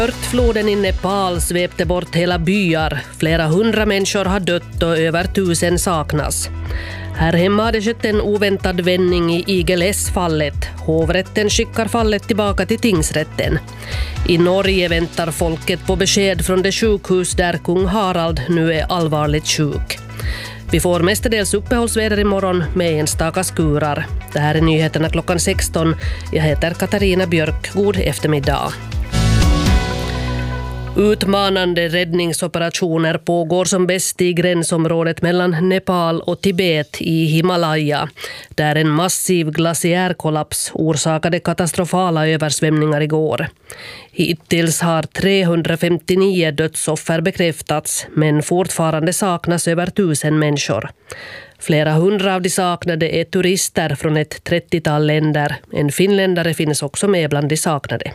Floden i Nepal svepte bort hela byar. Flera 100 människor har dött och över 1000 saknas. Här hemma har det skett en oväntad vändning i Igel S-fallet. Hovrätten skickar fallet tillbaka till tingsrätten. I Norge väntar folket på besked från det sjukhus där kung Harald nu är allvarligt sjuk. Vi får mestadels uppehållsväder imorgon med enstaka skurar. Det här är nyheterna klockan 16. Jag heter Katarina Björk. God eftermiddag. Utmanande räddningsoperationer pågår som bäst i gränsområdet mellan Nepal och Tibet i Himalaya, där en massiv glaciärkollaps orsakade katastrofala översvämningar igår. Hittills har 359 dödsoffer bekräftats, men fortfarande saknas över 1000 människor. Flera hundra av de saknade är turister från ett 30-tal länder. En finländare finns också med bland de saknade.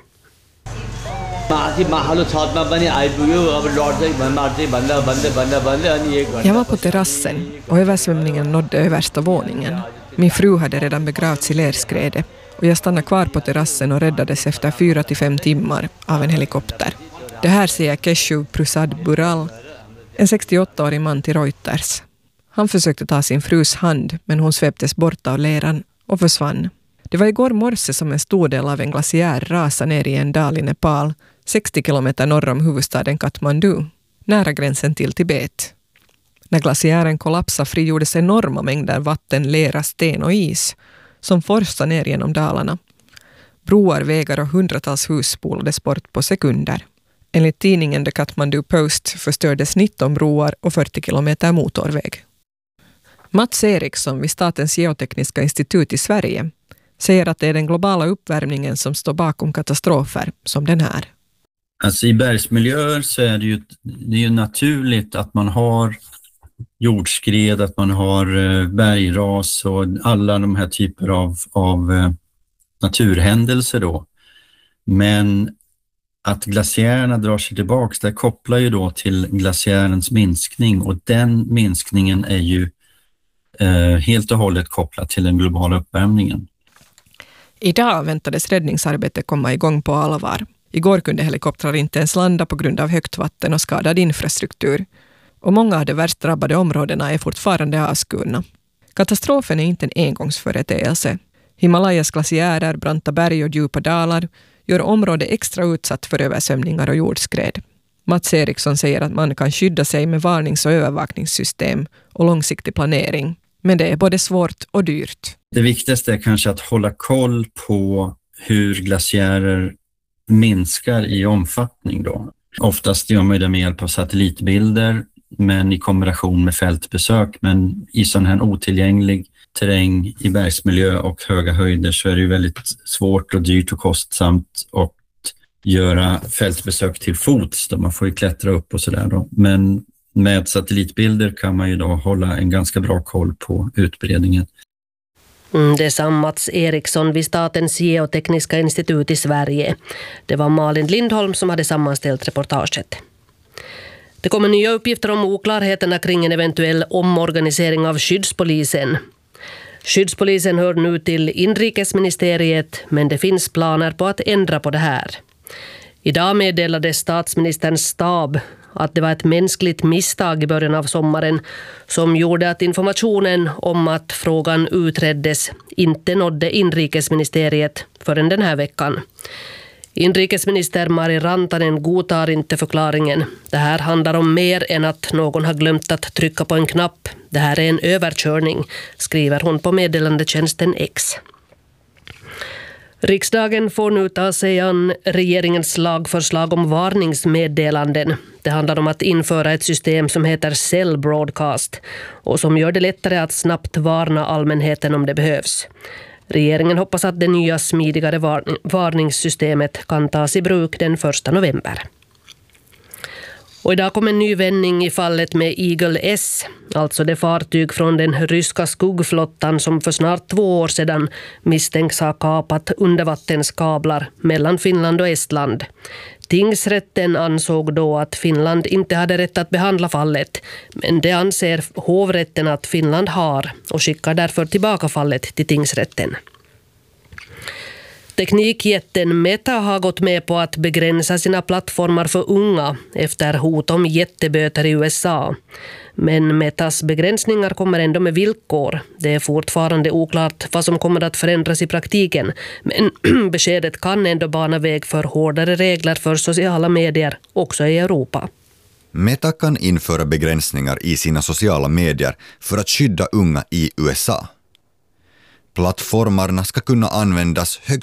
Jag var på terrassen och översvämningen nådde översta våningen. Min fru hade redan begravts i lerskräde och jag stannade kvar på terrassen och räddades efter 4 till 5 timmar av en helikopter. Det här säger Keshu Prasad Bural, en 68-årig man till Reuters. Han försökte ta sin frus hand, men hon sveptes bort av leran och försvann. Det var igår morse som en stor del av en glaciär rasade ner i en dal i Nepal, 60 kilometer norr om huvudstaden Kathmandu, nära gränsen till Tibet. När glaciären kollapsade frigjordes enorma mängder vatten, lera, sten och is som forsade ner genom dalarna. Broar, vägar och hundratals hus spolades bort på sekunder. Enligt tidningen The Kathmandu Post förstördes 19 broar och 40 kilometer motorväg. Mats Eriksson vid Statens geotekniska institut i Sverige säger att det är den globala uppvärmningen som står bakom katastrofer som den här. Alltså i bergsmiljöer så är det ju naturligt att man har jordskred, att man har bergras och alla de här typer av naturhändelser då. Men att glaciärerna drar sig tillbaka, det kopplar ju då till glaciärens minskning, och den minskningen är ju helt och hållet kopplat till den globala uppvärmningen. Idag väntades räddningsarbetet komma igång på allvar. Igår kunde helikoptrar inte ens landa på grund av högt vatten och skadad infrastruktur. Och många av de värst drabbade områdena är fortfarande avskurna. Katastrofen är inte en engångsföreteelse. Himalayas glaciärer, branta berg och djupa dalar gör området extra utsatt för översvämningar och jordskred. Mats Eriksson säger att man kan skydda sig med varnings- och övervakningssystem och långsiktig planering. Men det är både svårt och dyrt. Det viktigaste är kanske att hålla koll på hur glaciärer minskar i omfattning då. Oftast gör man det med hjälp av satellitbilder, men i kombination med fältbesök. Men i sån här otillgänglig terräng i bergsmiljö och höga höjder så är det ju väldigt svårt och dyrt och kostsamt att göra fältbesök till fots. Då man får ju klättra upp och sådär då. Men med satellitbilder kan man ju då hålla en ganska bra koll på utbredningen. Det sa Mats Eriksson vid Statens geotekniska institut i Sverige. Det var Malin Lindholm som hade sammanställt reportaget. Det kommer nya uppgifter om oklarheterna kring en eventuell omorganisering av skyddspolisen. Skyddspolisen hör nu till inrikesministeriet, men det finns planer på att ändra på det här. Idag meddelade statsministerns stab att det var ett mänskligt misstag i början av sommaren som gjorde att informationen om att frågan utreddes inte nådde inrikesministeriet förrän den här veckan. Inrikesminister Mari Rantanen godtar inte förklaringen. Det här handlar om mer än att någon har glömt att trycka på en knapp. Det här är en överkörning, skriver hon på meddelandetjänsten X. Riksdagen får nu ta sig an regeringens lagförslag om varningsmeddelanden. Det handlar om att införa ett system som heter Cell Broadcast och som gör det lättare att snabbt varna allmänheten om det behövs. Regeringen hoppas att det nya smidigare varningssystemet kan tas i bruk den 1 november. Och idag kom en ny vändning i fallet med Eagle S, alltså det fartyg från den ryska skuggflottan som för snart 2 år sedan misstänks ha kapat undervattenskablar mellan Finland och Estland. Tingsrätten ansåg då att Finland inte hade rätt att behandla fallet, men det anser hovrätten att Finland har och skickar därför tillbaka fallet till tingsrätten. Teknikjätten Meta har gått med på att begränsa sina plattformar för unga efter hot om jätteböter i USA. Men Metas begränsningar kommer ändå med villkor. Det är fortfarande oklart vad som kommer att förändras i praktiken, men beskedet kan ändå bana väg för hårdare regler för sociala medier också i Europa. Meta kan införa begränsningar i sina sociala medier för att skydda unga i USA. Plattformarna ska kunna användas högst